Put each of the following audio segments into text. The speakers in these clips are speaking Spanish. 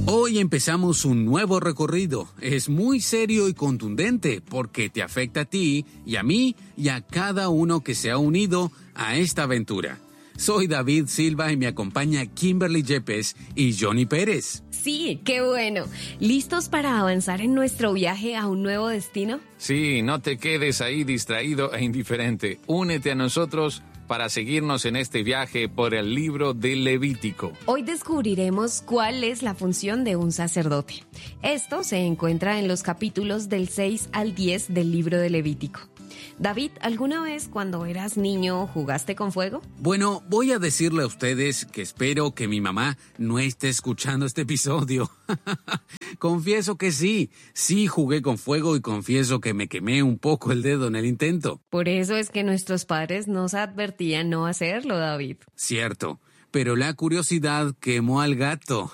Hoy empezamos un nuevo recorrido. Es muy serio y contundente porque te afecta a ti y a mí y a cada uno que se ha unido a esta aventura. Soy David Silva y me acompaña Kimberly Yepes y Johnny Pérez. Sí, qué bueno. ¿Listos para avanzar en nuestro viaje a un nuevo destino? Sí, no te quedes ahí distraído e indiferente. Únete a nosotros para seguirnos en este viaje por el libro de Levítico. Hoy descubriremos cuál es la función de un sacerdote. Esto se encuentra en los capítulos del 6 al 10 del libro de Levítico. David, ¿alguna vez cuando eras niño jugaste con fuego? Bueno, voy a decirle a ustedes que espero que mi mamá no esté escuchando este episodio. Confieso que sí jugué con fuego y confieso que me quemé un poco el dedo en el intento. Por eso es que nuestros padres nos advertían no hacerlo, David. Cierto, pero la curiosidad quemó al gato.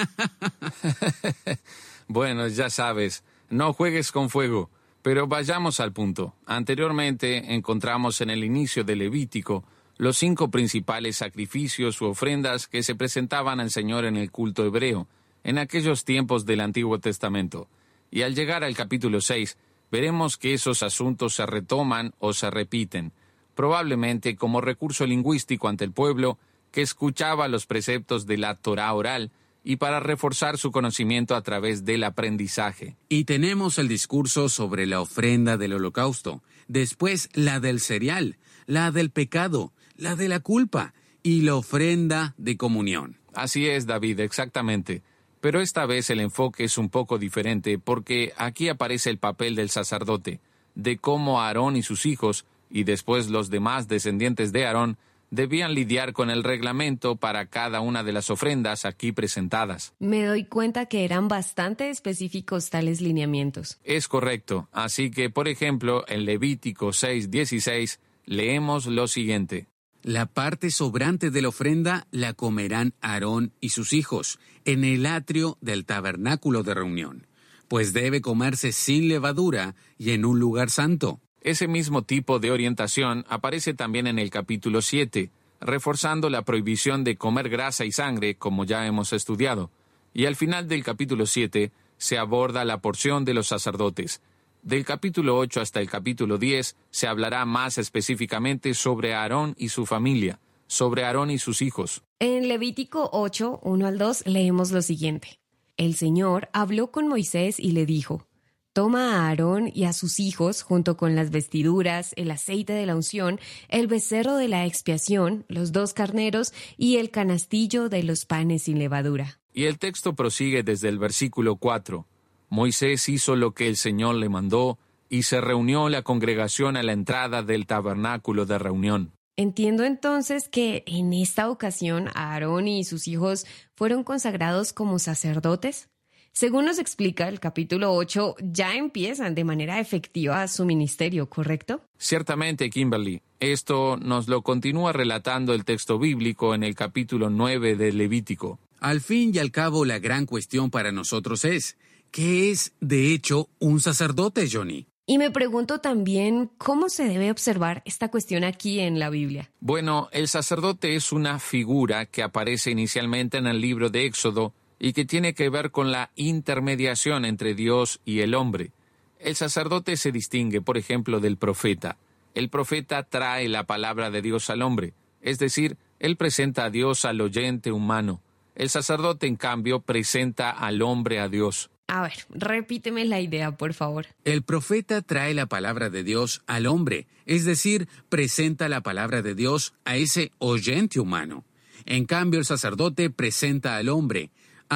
Bueno, ya sabes, no juegues con fuego. Pero vayamos al punto. Anteriormente encontramos en el inicio de Levítico los 5 principales sacrificios u ofrendas que se presentaban al Señor en el culto hebreo, en aquellos tiempos del Antiguo Testamento. Y al llegar al capítulo 6, veremos que esos asuntos se retoman o se repiten, probablemente como recurso lingüístico ante el pueblo que escuchaba los preceptos de la Torá oral, y para reforzar su conocimiento a través del aprendizaje. Y tenemos el discurso sobre la ofrenda del holocausto, después la del cereal, la del pecado, la de la culpa y la ofrenda de comunión. Así es, David, exactamente. Pero esta vez el enfoque es un poco diferente porque aquí aparece el papel del sacerdote, de cómo Aarón y sus hijos, y después los demás descendientes de Aarón, debían lidiar con el reglamento para cada una de las ofrendas aquí presentadas. Me doy cuenta que eran bastante específicos tales lineamientos. Es correcto. Así que, por ejemplo, en Levítico 6:16 leemos lo siguiente. La parte sobrante de la ofrenda la comerán Aarón y sus hijos en el atrio del tabernáculo de reunión, pues debe comerse sin levadura y en un lugar santo. Ese mismo tipo de orientación aparece también en el capítulo 7, reforzando la prohibición de comer grasa y sangre, como ya hemos estudiado. Y al final del capítulo 7 se aborda la porción de los sacerdotes. Del capítulo 8 hasta el capítulo 10 se hablará más específicamente sobre Aarón y su familia, sobre Aarón y sus hijos. En Levítico 8, 1 al 2 leemos lo siguiente. El Señor habló con Moisés y le dijo: Toma a Aarón y a sus hijos, junto con las vestiduras, el aceite de la unción, el becerro de la expiación, los 2 carneros y el canastillo de los panes sin levadura. Y el texto prosigue desde el versículo 4. Moisés hizo lo que el Señor le mandó, y se reunió la congregación a la entrada del tabernáculo de reunión. Entiendo entonces que en esta ocasión Aarón y sus hijos fueron consagrados como sacerdotes. Según nos explica el capítulo 8, ya empiezan de manera efectiva su ministerio, ¿correcto? Ciertamente, Kimberly. Esto nos lo continúa relatando el texto bíblico en el capítulo 9 de Levítico. Al fin y al cabo, la gran cuestión para nosotros es, ¿qué es, de hecho, un sacerdote, Johnny? Y me pregunto también, ¿cómo se debe observar esta cuestión aquí en la Biblia? Bueno, el sacerdote es una figura que aparece inicialmente en el libro de Éxodo, y que tiene que ver con la intermediación entre Dios y el hombre. El sacerdote se distingue, por ejemplo, del profeta. El profeta trae la palabra de Dios al hombre, es decir, él presenta a Dios al oyente humano. El sacerdote, en cambio, presenta al hombre a Dios. A ver, repíteme la idea, por favor. El profeta trae la palabra de Dios al hombre, es decir, presenta la palabra de Dios a ese oyente humano. En cambio, el sacerdote presenta al hombre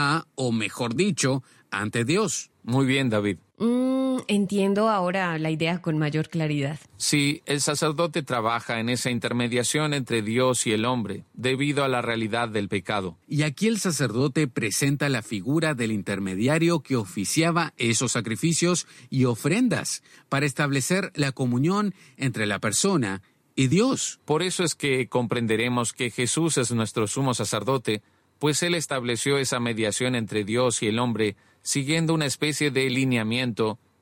o mejor dicho, ante Dios. Muy bien, David. Entiendo ahora la idea con mayor claridad. Sí, el sacerdote trabaja en esa intermediación entre Dios y el hombre, debido a la realidad del pecado. Y aquí el sacerdote presenta la figura del intermediario que oficiaba esos sacrificios y ofrendas para establecer la comunión entre la persona y Dios. Por eso es que comprenderemos que Jesús es nuestro sumo sacerdote, pues Él estableció esa mediación entre Dios y el hombre, siguiendo una especie de lineamiento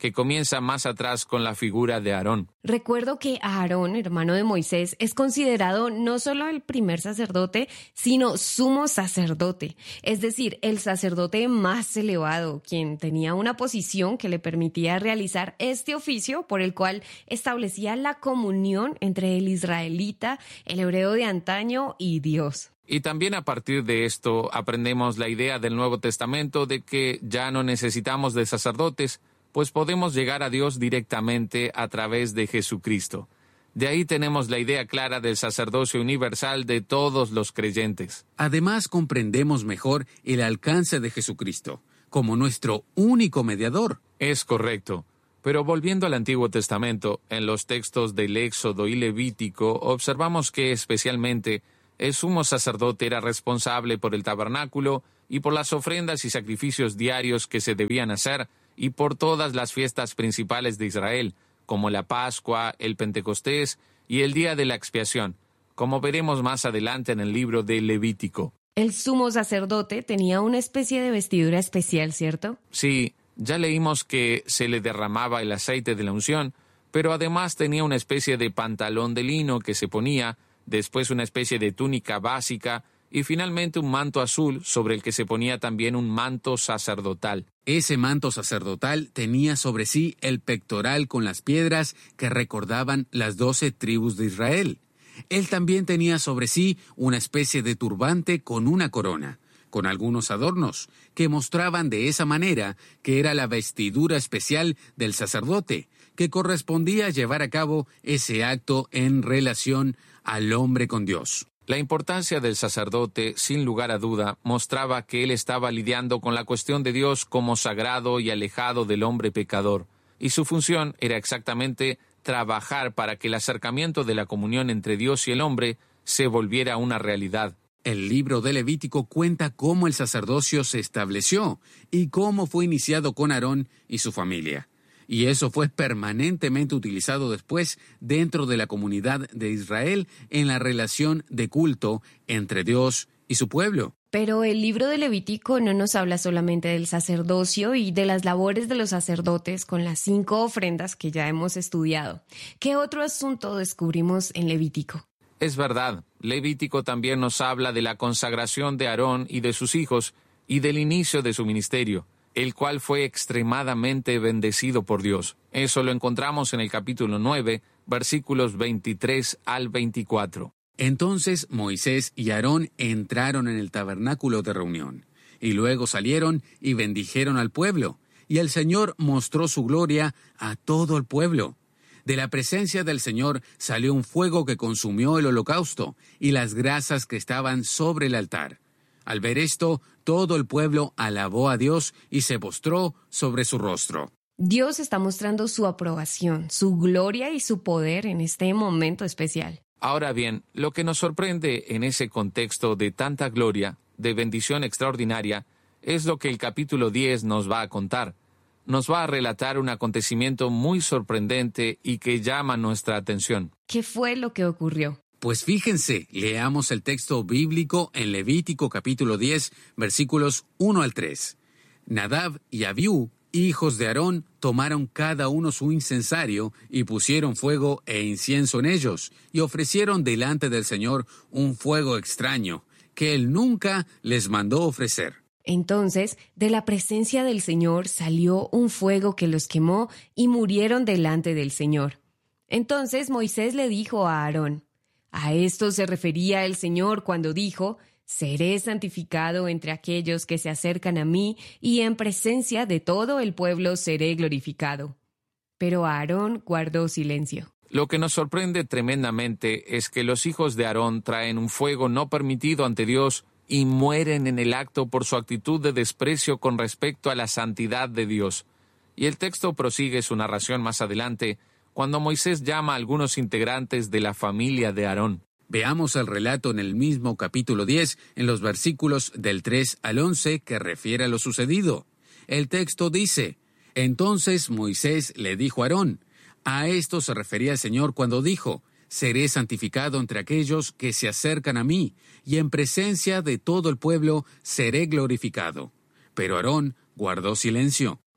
que comienza más atrás con la figura de Aarón. Recuerdo que Aarón, hermano de Moisés, es considerado no solo el primer sacerdote, sino sumo sacerdote, es decir, el sacerdote más elevado, quien tenía una posición que le permitía realizar este oficio por el cual establecía la comunión entre el israelita, el hebreo de antaño y Dios. Y también a partir de esto aprendemos la idea del Nuevo Testamento de que ya no necesitamos de sacerdotes, pues podemos llegar a Dios directamente a través de Jesucristo. De ahí tenemos la idea clara del sacerdocio universal de todos los creyentes. Además, comprendemos mejor el alcance de Jesucristo como nuestro único mediador. Es correcto. Pero volviendo al Antiguo Testamento, en los textos del Éxodo y Levítico, observamos que especialmente el sumo sacerdote era responsable por el tabernáculo y por las ofrendas y sacrificios diarios que se debían hacer y por todas las fiestas principales de Israel, como la Pascua, el Pentecostés y el Día de la Expiación, como veremos más adelante en el libro de Levítico. El sumo sacerdote tenía una especie de vestidura especial, ¿cierto? Sí, ya leímos que se le derramaba el aceite de la unción, pero además tenía una especie de pantalón de lino que se ponía, después una especie de túnica básica y finalmente un manto azul sobre el que se ponía también un manto sacerdotal. Ese manto sacerdotal tenía sobre sí el pectoral con las piedras que recordaban las 12 tribus de Israel. Él también tenía sobre sí una especie de turbante con una corona, con algunos adornos, que mostraban de esa manera que era la vestidura especial del sacerdote, que correspondía a llevar a cabo ese acto en relación al hombre con Dios. La importancia del sacerdote, sin lugar a duda, mostraba que él estaba lidiando con la cuestión de Dios como sagrado y alejado del hombre pecador, y su función era exactamente trabajar para que el acercamiento de la comunión entre Dios y el hombre se volviera una realidad. El libro de Levítico cuenta cómo el sacerdocio se estableció y cómo fue iniciado con Aarón y su familia. Y eso fue permanentemente utilizado después dentro de la comunidad de Israel en la relación de culto entre Dios y su pueblo. Pero el libro de Levítico no nos habla solamente del sacerdocio y de las labores de los sacerdotes con las 5 ofrendas que ya hemos estudiado. ¿Qué otro asunto descubrimos en Levítico? Es verdad, Levítico también nos habla de la consagración de Aarón y de sus hijos y del inicio de su ministerio, el cual fue extremadamente bendecido por Dios. Eso lo encontramos en el capítulo 9, versículos 23 al 24. Entonces Moisés y Aarón entraron en el tabernáculo de reunión, y luego salieron y bendijeron al pueblo, y el Señor mostró su gloria a todo el pueblo. De la presencia del Señor salió un fuego que consumió el holocausto y las grasas que estaban sobre el altar. Al ver esto, todo el pueblo alabó a Dios y se postró sobre su rostro. Dios está mostrando su aprobación, su gloria y su poder en este momento especial. Ahora bien, lo que nos sorprende en ese contexto de tanta gloria, de bendición extraordinaria, es lo que el capítulo 10 nos va a contar. Nos va a relatar un acontecimiento muy sorprendente y que llama nuestra atención. ¿Qué fue lo que ocurrió? Pues fíjense, leamos el texto bíblico en Levítico capítulo 10, versículos 1 al 3. Nadab y Abiú, hijos de Aarón, tomaron cada uno su incensario y pusieron fuego e incienso en ellos, y ofrecieron delante del Señor un fuego extraño, que él nunca les mandó ofrecer. Entonces, de la presencia del Señor salió un fuego que los quemó y murieron delante del Señor. Entonces Moisés le dijo a Aarón, a esto se refería el Señor cuando dijo, seré santificado entre aquellos que se acercan a mí y en presencia de todo el pueblo seré glorificado. Pero Aarón guardó silencio. Lo que nos sorprende tremendamente es que los hijos de Aarón traen un fuego no permitido ante Dios y mueren en el acto por su actitud de desprecio con respecto a la santidad de Dios. Y el texto prosigue su narración más adelante, cuando Moisés llama a algunos integrantes de la familia de Aarón. Veamos el relato en el mismo capítulo 10, en los versículos del 3 al 11, que refiere a lo sucedido. El texto dice, entonces Moisés le dijo a Aarón, a esto se refería el Señor cuando dijo, seré santificado entre aquellos que se acercan a mí, y en presencia de todo el pueblo seré glorificado. Pero Aarón guardó silencio.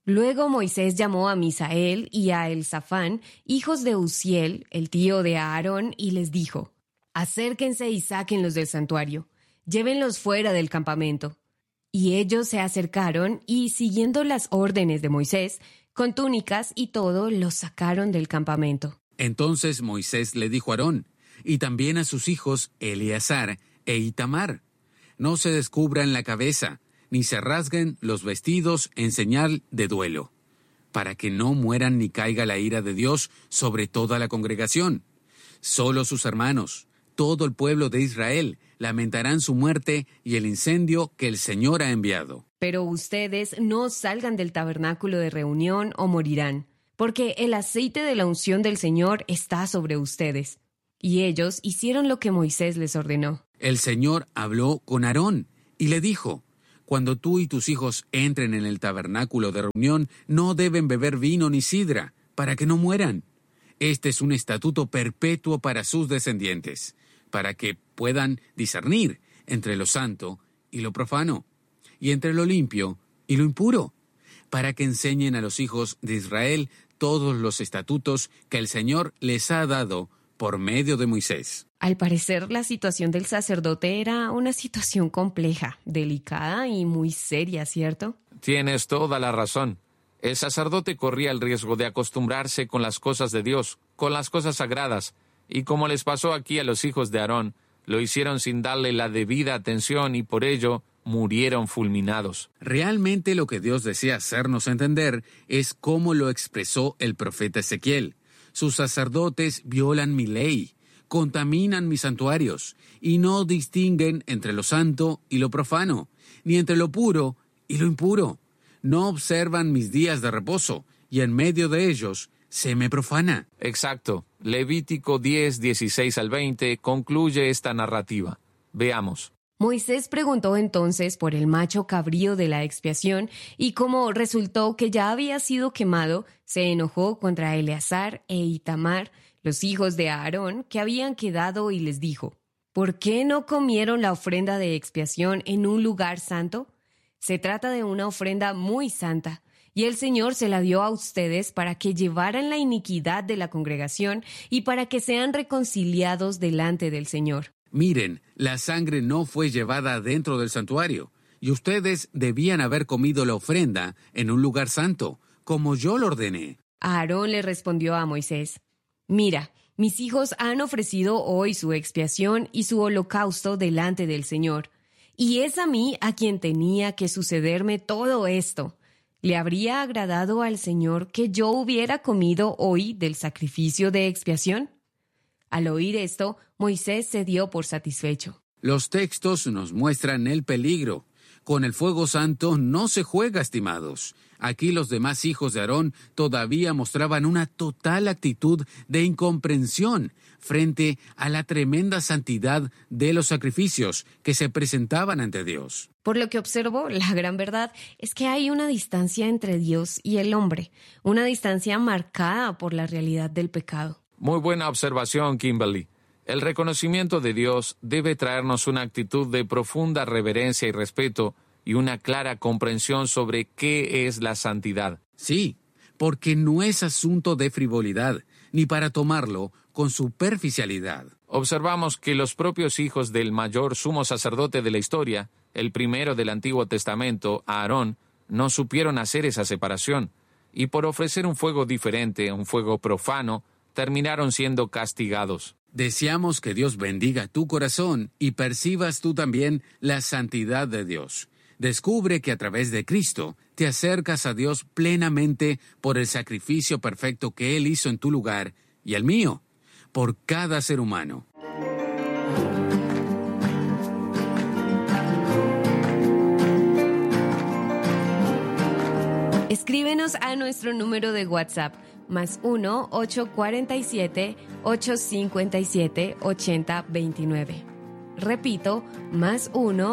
Luego Moisés llamó a Misael y a Elzafán, hijos de Uziel, el tío de Aarón, y les dijo: «Acérquense y sáquenlos del santuario, llévenlos fuera del campamento». Y ellos se acercaron y, siguiendo las órdenes de Moisés, con túnicas y todo, los sacaron del campamento. Entonces Moisés le dijo a Aarón, y también a sus hijos Eleazar e Itamar: «No se descubran la cabeza, ni se rasguen los vestidos en señal de duelo, para que no mueran ni caiga la ira de Dios sobre toda la congregación. Solo sus hermanos, todo el pueblo de Israel, lamentarán su muerte y el incendio que el Señor ha enviado. Pero ustedes no salgan del tabernáculo de reunión o morirán, porque el aceite de la unción del Señor está sobre ustedes». Y ellos hicieron lo que Moisés les ordenó. El Señor habló con Aarón y le dijo: «Cuando tú y tus hijos entren en el tabernáculo de reunión, no deben beber vino ni sidra, para que no mueran. Este es un estatuto perpetuo para sus descendientes, para que puedan discernir entre lo santo y lo profano, y entre lo limpio y lo impuro, para que enseñen a los hijos de Israel todos los estatutos que el Señor les ha dado por medio de Moisés». Al parecer, la situación del sacerdote era una situación compleja, delicada y muy seria, ¿cierto? Tienes toda la razón. El sacerdote corría el riesgo de acostumbrarse con las cosas de Dios, con las cosas sagradas, y como les pasó aquí a los hijos de Aarón, lo hicieron sin darle la debida atención y por ello murieron fulminados. Realmente lo que Dios desea hacernos entender es cómo lo expresó el profeta Ezequiel. «Sus sacerdotes violan mi ley, contaminan mis santuarios, y no distinguen entre lo santo y lo profano, ni entre lo puro y lo impuro. No observan mis días de reposo, y en medio de ellos se me profana». Exacto. Levítico 10, 16 al 20 concluye esta narrativa. Veamos. Moisés preguntó entonces por el macho cabrío de la expiación, y como resultó que ya había sido quemado, se enojó contra Eleazar e Itamar, los hijos de Aarón, que habían quedado, y les dijo: «¿Por qué no comieron la ofrenda de expiación en un lugar santo? Se trata de una ofrenda muy santa, y el Señor se la dio a ustedes para que llevaran la iniquidad de la congregación y para que sean reconciliados delante del Señor». Miren, la sangre no fue llevada dentro del santuario, y ustedes debían haber comido la ofrenda en un lugar santo, como yo lo ordené. Aarón le respondió a Moisés: «Mira, mis hijos han ofrecido hoy su expiación y su holocausto delante del Señor, y es a mí a quien tenía que sucederme todo esto. ¿Le habría agradado al Señor que yo hubiera comido hoy del sacrificio de expiación?». Al oír esto, Moisés se dio por satisfecho. Los textos nos muestran el peligro. Con el fuego santo no se juega, estimados. Aquí los demás hijos de Aarón todavía mostraban una total actitud de incomprensión frente a la tremenda santidad de los sacrificios que se presentaban ante Dios. Por lo que observo, la gran verdad es que hay una distancia entre Dios y el hombre, una distancia marcada por la realidad del pecado. Muy buena observación, Kimberly. El reconocimiento de Dios debe traernos una actitud de profunda reverencia y respeto y una clara comprensión sobre qué es la santidad. Sí, porque no es asunto de frivolidad, ni para tomarlo con superficialidad. Observamos que los propios hijos del mayor sumo sacerdote de la historia, el primero del Antiguo Testamento, Aarón, no supieron hacer esa separación, y por ofrecer un fuego diferente, un fuego profano, terminaron siendo castigados. Deseamos que Dios bendiga tu corazón y percibas tú también la santidad de Dios. Descubre que a través de Cristo te acercas a Dios plenamente por el sacrificio perfecto que Él hizo en tu lugar y el mío, por cada ser humano. Escríbenos a nuestro número de WhatsApp, más 1-847-857-8029. Repito, más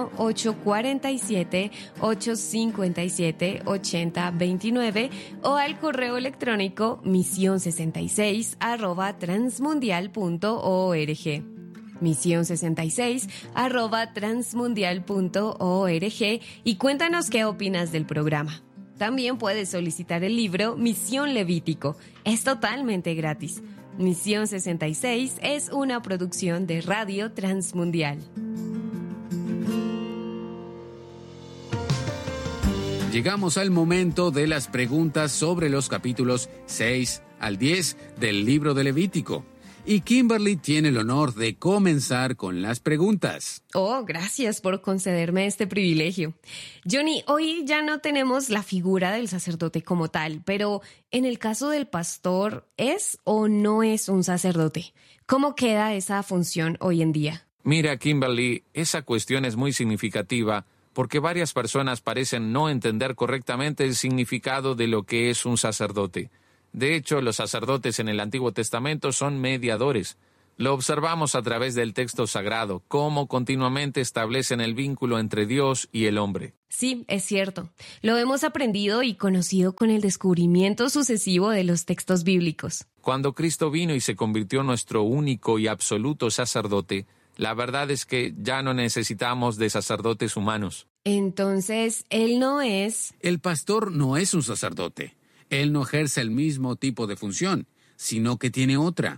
1-847-857-8029 o al correo electrónico misión66@transmundial.org. misión66@transmundial.org y cuéntanos qué opinas del programa. También puedes solicitar el libro Misión Levítico. Es totalmente gratis. Misión 66 es una producción de Radio Transmundial. Llegamos al momento de las preguntas sobre los capítulos 6 al 10 del libro de Levítico. Y Kimberly tiene el honor de comenzar con las preguntas. Oh, gracias por concederme este privilegio. Johnny, hoy ya no tenemos la figura del sacerdote como tal, pero en el caso del pastor, ¿es o no es un sacerdote? ¿Cómo queda esa función hoy en día? Mira, Kimberly, esa cuestión es muy significativa porque varias personas parecen no entender correctamente el significado de lo que es un sacerdote. De hecho, los sacerdotes en el Antiguo Testamento son mediadores. Lo observamos a través del texto sagrado, cómo continuamente establecen el vínculo entre Dios y el hombre. Sí, es cierto. Lo hemos aprendido y conocido con el descubrimiento sucesivo de los textos bíblicos. Cuando Cristo vino y se convirtió en nuestro único y absoluto sacerdote, la verdad es que ya no necesitamos de sacerdotes humanos. Entonces, él no es... El pastor no es un sacerdote. Él no ejerce el mismo tipo de función, sino que tiene otra.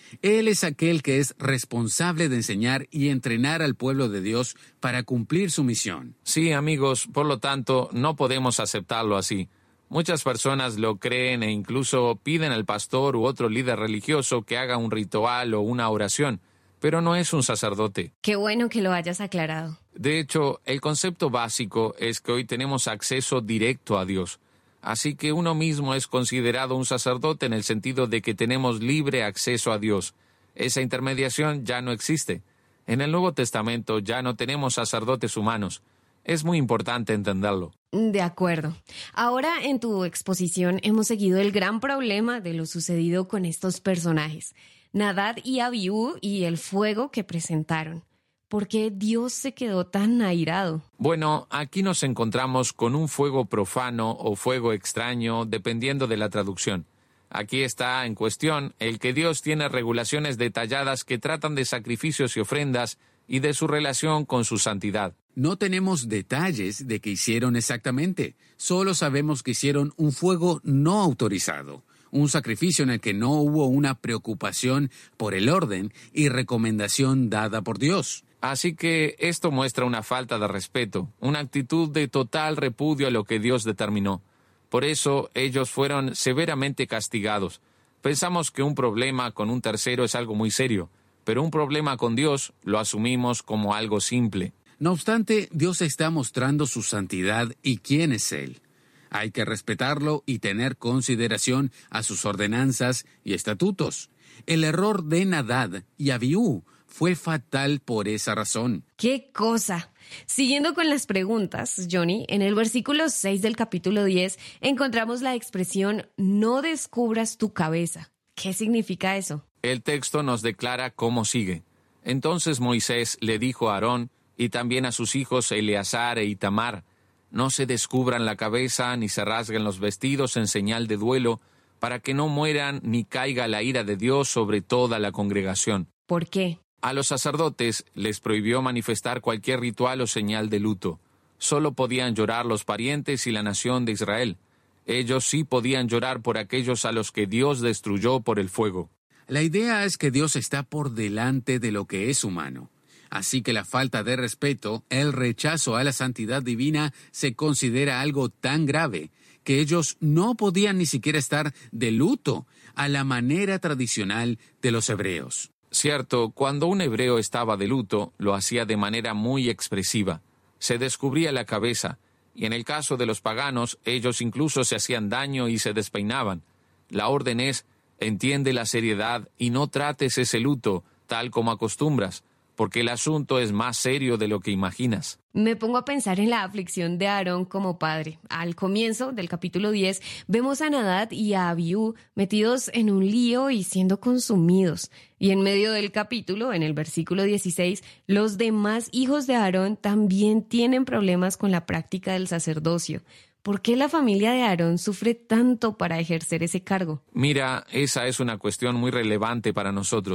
Él es aquel que es responsable de enseñar y entrenar al pueblo de Dios para cumplir su misión. Sí, amigos, por lo tanto, no podemos aceptarlo así. Muchas personas lo creen e incluso piden al pastor u otro líder religioso que haga un ritual o una oración, pero no es un sacerdote. Qué bueno que lo hayas aclarado. De hecho, el concepto básico es que hoy tenemos acceso directo a Dios. Así que uno mismo es considerado un sacerdote en el sentido de que tenemos libre acceso a Dios. Esa intermediación ya no existe. En el Nuevo Testamento ya no tenemos sacerdotes humanos. Es muy importante entenderlo. De acuerdo. Ahora en tu exposición hemos seguido el gran problema de lo sucedido con estos personajes, Nadab y Abiú, y el fuego que presentaron. ¿Por qué Dios se quedó tan airado? Bueno, aquí nos encontramos con un fuego profano o fuego extraño, dependiendo de la traducción. Aquí está en cuestión el que Dios tiene regulaciones detalladas que tratan de sacrificios y ofrendas y de su relación con su santidad. No tenemos detalles de qué hicieron exactamente. Solo sabemos que hicieron un fuego no autorizado. Un sacrificio en el que no hubo una preocupación por el orden y recomendación dada por Dios. Así que esto muestra una falta de respeto, una actitud de total repudio a lo que Dios determinó. Por eso ellos fueron severamente castigados. Pensamos que un problema con un tercero es algo muy serio, pero un problema con Dios lo asumimos como algo simple. No obstante, Dios está mostrando su santidad y quién es Él. Hay que respetarlo y tener consideración a sus ordenanzas y estatutos. El error de Nadab y Abiú fue fatal por esa razón. ¡Qué cosa! Siguiendo con las preguntas, Johnny, en el versículo 6 del capítulo 10 encontramos la expresión «no descubras tu cabeza». ¿Qué significa eso? El texto nos declara cómo sigue. Entonces Moisés le dijo a Aarón y también a sus hijos Eleazar e Itamar: «No se descubran la cabeza ni se rasguen los vestidos en señal de duelo, para que no mueran ni caiga la ira de Dios sobre toda la congregación». ¿Por qué? A los sacerdotes les prohibió manifestar cualquier ritual o señal de luto. Solo podían llorar los parientes y la nación de Israel. Ellos sí podían llorar por aquellos a los que Dios destruyó por el fuego. La idea es que Dios está por delante de lo que es humano. Así que la falta de respeto, el rechazo a la santidad divina, se considera algo tan grave que ellos no podían ni siquiera estar de luto a la manera tradicional de los hebreos. Cierto, cuando un hebreo estaba de luto, lo hacía de manera muy expresiva. Se descubría la cabeza, y en el caso de los paganos, ellos incluso se hacían daño y se despeinaban. La orden es: entiende la seriedad y no trates ese luto tal como acostumbras, porque el asunto es más serio de lo que imaginas. Me pongo a pensar en la aflicción de Aarón como padre. Al comienzo del capítulo 10 vemos a Nadab y a Abiú metidos en un lío y siendo consumidos. Y en medio del capítulo, en el versículo 16, los demás hijos de Aarón también tienen problemas con la práctica del sacerdocio. ¿Por qué la familia de Aarón sufre tanto para ejercer ese cargo? Mira, esa es una cuestión muy relevante para nosotros,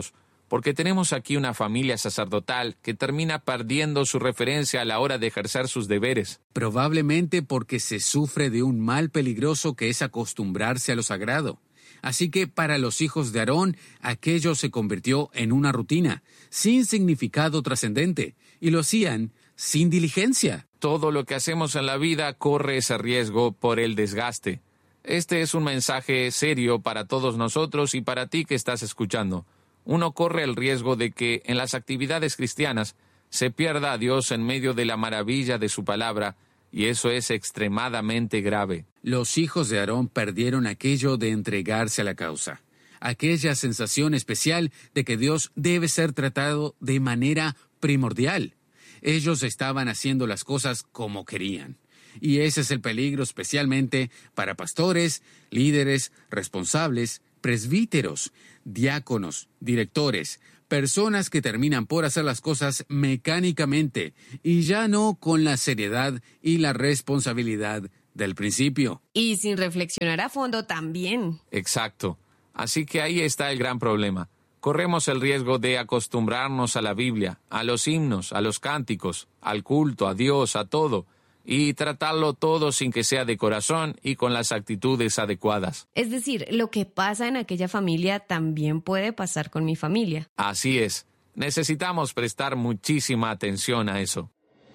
porque tenemos aquí una familia sacerdotal que termina perdiendo su referencia a la hora de ejercer sus deberes. Probablemente porque se sufre de un mal peligroso que es acostumbrarse a lo sagrado. Así que para los hijos de Aarón, aquello se convirtió en una rutina, sin significado trascendente, y lo hacían sin diligencia. Todo lo que hacemos en la vida corre ese riesgo por el desgaste. Este es un mensaje serio para todos nosotros y para ti que estás escuchando. Uno corre el riesgo de que en las actividades cristianas se pierda a Dios en medio de la maravilla de su palabra, y eso es extremadamente grave. Los hijos de Aarón perdieron aquello de entregarse a la causa, aquella sensación especial de que Dios debe ser tratado de manera primordial. Ellos estaban haciendo las cosas como querían. Y ese es el peligro especialmente para pastores, líderes, responsables, presbíteros, diáconos, directores, personas que terminan por hacer las cosas mecánicamente y ya no con la seriedad y la responsabilidad del principio. Y sin reflexionar a fondo también. Exacto. Así que ahí está el gran problema. Corremos el riesgo de acostumbrarnos a la Biblia, a los himnos, a los cánticos, al culto, a Dios, a todo, y tratarlo todo sin que sea de corazón y con las actitudes adecuadas. Es decir, lo que pasa en aquella familia también puede pasar con mi familia. Así es. Necesitamos prestar muchísima atención a eso.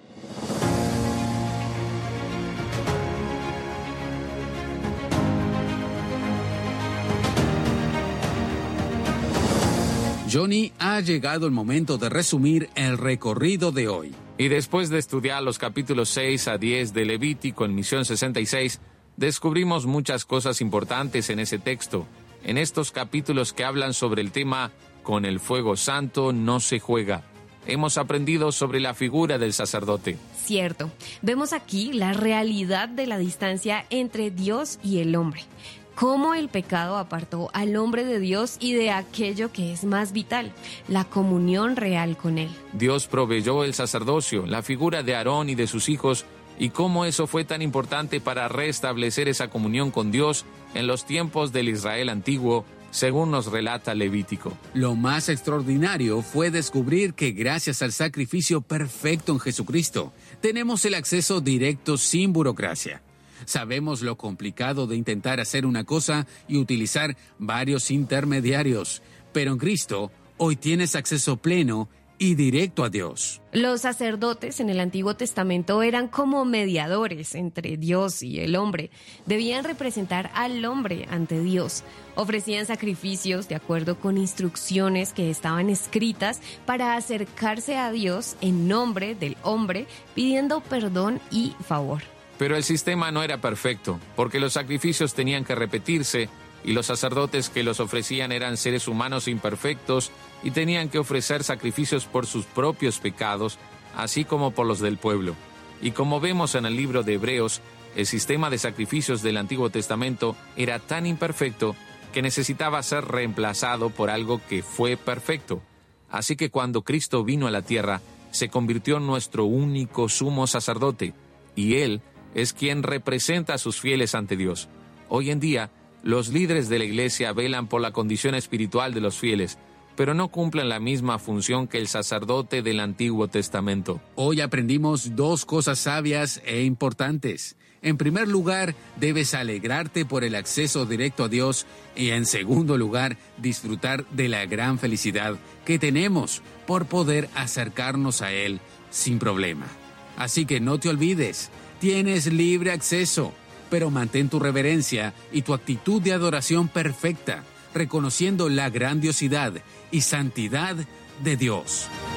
Johnny, ha llegado el momento de resumir el recorrido de hoy. Y después de estudiar los capítulos 6 a 10 de Levítico en Misión 66, descubrimos muchas cosas importantes en ese texto, en estos capítulos que hablan sobre el tema «Con el fuego santo no se juega». Hemos aprendido sobre la figura del sacerdote. Cierto. Vemos aquí la realidad de la distancia entre Dios y el hombre. Cómo el pecado apartó al hombre de Dios y de aquello que es más vital, la comunión real con Él. Dios proveyó el sacerdocio, la figura de Aarón y de sus hijos, y cómo eso fue tan importante para restablecer esa comunión con Dios en los tiempos del Israel antiguo, según nos relata Levítico. Lo más extraordinario fue descubrir que gracias al sacrificio perfecto en Jesucristo, tenemos el acceso directo sin burocracia. Sabemos lo complicado de intentar hacer una cosa y utilizar varios intermediarios, pero en Cristo hoy tienes acceso pleno y directo a Dios. Los sacerdotes en el Antiguo Testamento eran como mediadores entre Dios y el hombre. Debían representar al hombre ante Dios. Ofrecían sacrificios de acuerdo con instrucciones que estaban escritas para acercarse a Dios en nombre del hombre, pidiendo perdón y favor. Pero el sistema no era perfecto, porque los sacrificios tenían que repetirse y los sacerdotes que los ofrecían eran seres humanos imperfectos y tenían que ofrecer sacrificios por sus propios pecados, así como por los del pueblo. Y como vemos en el libro de Hebreos, el sistema de sacrificios del Antiguo Testamento era tan imperfecto que necesitaba ser reemplazado por algo que fue perfecto. Así que cuando Cristo vino a la tierra, se convirtió en nuestro único sumo sacerdote, y Él es quien representa a sus fieles ante Dios. Hoy en día, los líderes de la Iglesia velan por la condición espiritual de los fieles, pero no cumplen la misma función que el sacerdote del Antiguo Testamento. Hoy aprendimos dos cosas sabias e importantes. En primer lugar, debes alegrarte por el acceso directo a Dios y en segundo lugar, disfrutar de la gran felicidad que tenemos por poder acercarnos a Él sin problema. Así que no te olvides, tienes libre acceso, pero mantén tu reverencia y tu actitud de adoración perfecta, reconociendo la grandiosidad y santidad de Dios.